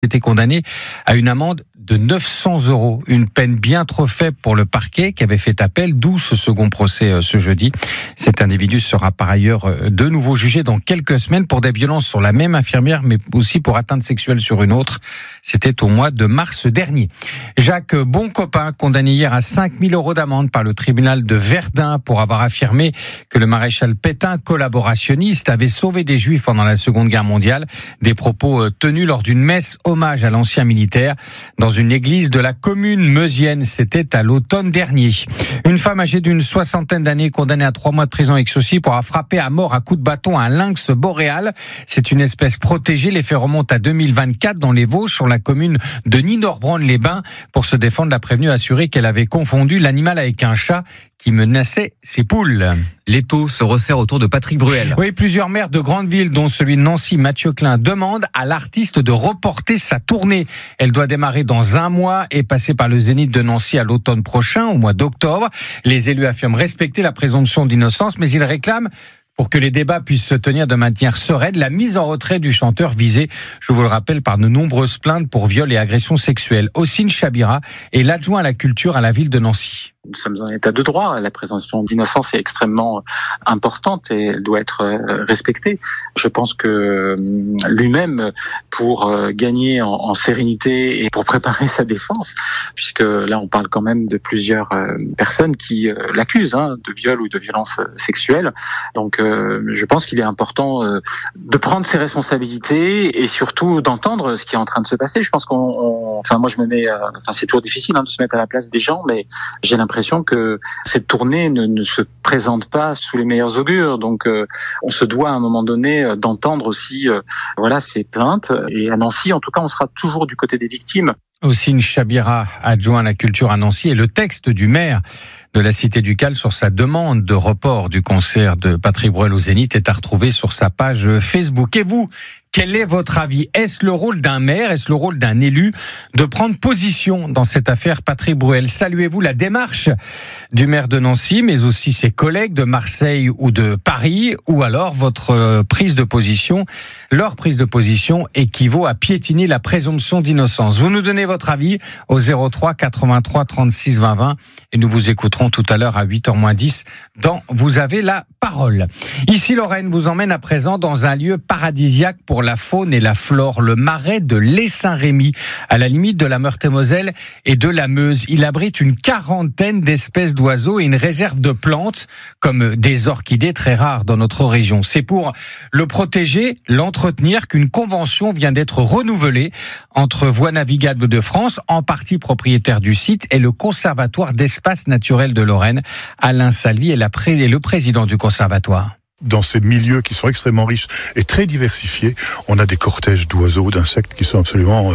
été condamné à une amende de 900 €. Une peine bien trop faible pour le parquet qui avait fait appel, d'où ce second procès ce jeudi. Cet individu sera par ailleurs de nouveau jugé dans quelques semaines pour des violences sur la même infirmière, mais aussi pour atteinte sexuelle sur une autre. C'était au mois de mars dernier. Jacques Boncopain, condamné hier à 5 000 € d'amende par le tribunal de Verdun pour avoir affirmé que le maréchal Pétain, collaborationniste, avait sauvé des Juifs pendant la Seconde Guerre mondiale. Des propos tenus lors d'une messe hommage à l'ancien militaire dans une église de la commune meusienne. C'était à l'automne dernier. Une femme âgée d'une 60aine d'années condamnée à 3 mois de prison avec sursis pour avoir frappé à mort à coups de bâton un lynx boréal. C'est une espèce protégée. Les faits remontent à 2024 dans les Vosges, sur la commune de Ninorbrand-les-Bains. Pour se défendre, la prévenue a assuré qu'elle avait confondu l'animal avec un chat qui menaçait ses poules. L'étau se resserre autour de Patrick Bruel. Oui, plusieurs maires de grandes villes, dont celui de Nancy, Mathieu Klein, demandent à l'artiste de reporter sa tournée. Elle doit démarrer dans 1 mois et passer par le Zénith de Nancy à l'automne prochain, au mois d'octobre. Les élus affirment respecter la présomption d'innocence, mais ils réclament, pour que les débats puissent se tenir de manière sereine, la mise en retrait du chanteur visé, je vous le rappelle, par de nombreuses plaintes pour viol et agressions sexuelles. Ossine Chabira est l'adjoint à la culture à la ville de Nancy. Nous sommes en état de droit. La présomption d'innocence est extrêmement importante et elle doit être respectée. Je pense que lui-même, pour gagner en sérénité et pour préparer sa défense, puisque là on parle quand même de plusieurs personnes qui l'accusent de viol ou de violence sexuelle. Donc je pense qu'il est important de prendre ses responsabilités et surtout d'entendre ce qui est en train de se passer. Je pense moi je me mets, c'est toujours difficile de se mettre à la place des gens, mais j'ai l'impression que cette tournée ne se présente pas sous les meilleurs augures. Donc, on se doit à un moment donné d'entendre aussi, ces plaintes. Et à Nancy, en tout cas, on sera toujours du côté des victimes. Ossine Chabira, adjoint à la culture à Nancy, et le texte du maire de la Cité du Cal sur sa demande de report du concert de Patrick Bruel au Zénith est à retrouver sur sa page Facebook. Et vous, quel est votre avis ? Est-ce le rôle d'un maire, est-ce le rôle d'un élu de prendre position dans cette affaire Patrick Bruel ? Saluez-vous la démarche du maire de Nancy, mais aussi ses collègues de Marseille ou de Paris, ou alors votre prise de position, leur prise de position équivaut à piétiner la présomption d'innocence. Vous nous donnez votre avis au 03 83 36 20 20 et nous vous écouterons tout à l'heure à 8h moins 10 dans Vous avez la parole. Ici, Lorraine vous emmène à présent dans un lieu paradisiaque pour la faune et la flore, le marais de l'Ay-Saint-Rémy, à la limite de la Meurthe-et-Moselle et de la Meuse. Il abrite une 40aine d'espèces d'oiseaux et une réserve de plantes, comme des orchidées très rares dans notre région. C'est pour le protéger, l'entretenir, qu'une convention vient d'être renouvelée entre Voies navigables de France, en partie propriétaire du site, et le Conservatoire d'espaces naturels de Lorraine. Alain Salvi est le président du conservatoire. Dans ces milieux qui sont extrêmement riches et très diversifiés, on a des cortèges d'oiseaux, d'insectes qui sont absolument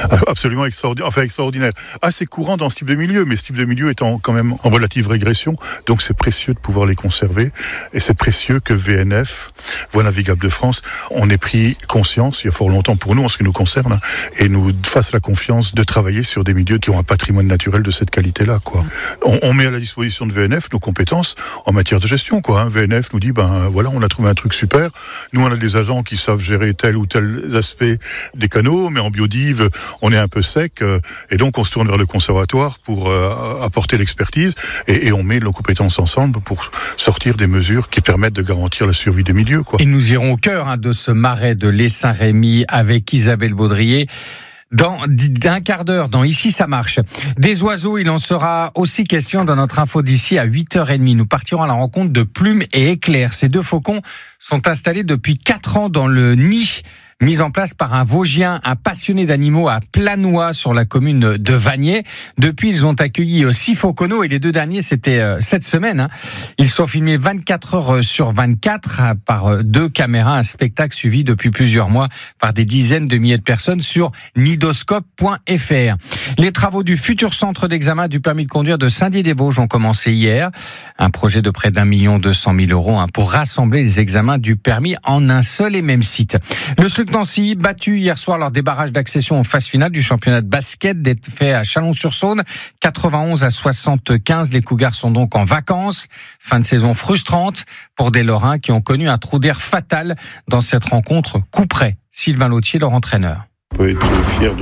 extraordinaires. Assez courant dans ce type de milieu, mais ce type de milieu étant quand même en relative régression, donc c'est précieux de pouvoir les conserver, et c'est précieux que VNF, Voies navigables de France, on ait pris conscience, il y a fort longtemps pour nous en ce qui nous concerne, et nous fasse la confiance de travailler sur des milieux qui ont un patrimoine naturel de cette qualité-là, quoi. On met à la disposition de VNF nos compétences en matière de gestion, quoi. VNF nous dit, voilà, on a trouvé un truc super. Nous, on a des agents qui savent gérer tel ou tel aspect des canaux, mais en biodive, on est un peu sec, et donc on se tourne vers le conservatoire pour apporter l'expertise, et on met nos compétences ensemble pour sortir des mesures qui permettent de garantir la survie des milieux, quoi. Et nous irons au cœur de ce marais de l'Ay-Saint-Rémy avec Isabelle Baudrier. Dans un quart d'heure, dans Ici ça marche. Des oiseaux, il en sera aussi question dans notre info d'ici à 8h30. Nous partirons à la rencontre de Plume et Éclair. Ces 2 faucons sont installés depuis 4 ans dans le nid mis en place par un Vosgien, un passionné d'animaux à Planois sur la commune de Vagney. Depuis, ils ont accueilli 6 fauconneaux et les 2 derniers, c'était cette semaine. Ils sont filmés 24 heures sur 24 par 2 caméras, un spectacle suivi depuis plusieurs mois par des dizaines de milliers de personnes sur nidoscope.fr. Les travaux du futur centre d'examen du permis de conduire de Saint-Dié-des-Vosges ont commencé hier. Un projet de près d'1 200 000 € pour rassembler les examens du permis en un seul et même site. Le SLUC Nancy, battu hier soir lors des barrages d'accession en phase finale du championnat de basket fait à Chalon-sur-Saône, 91-75. Les Cougars sont donc en vacances. Fin de saison frustrante pour des Lorrains qui ont connu un trou d'air fatal dans cette rencontre coup près. Sylvain Lautier, leur entraîneur. On peut être fier de